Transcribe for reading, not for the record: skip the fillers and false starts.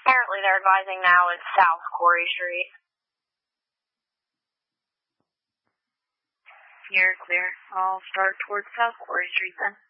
Apparently they're advising now it's South Quarry Street. You're clear. I'll start towards South Quarry Street then.